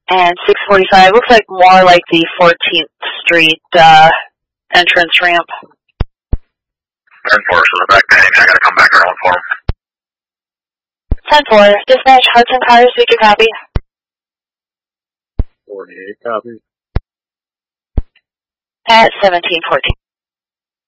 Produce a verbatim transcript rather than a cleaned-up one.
And six forty-five looks like more like the fourteenth Street uh, entrance ramp. ten four, so the back name, I gotta come back around for him. ten four, dispatch Hudson Cars, we can copy. forty-eight, copy. At seventeen fourteen.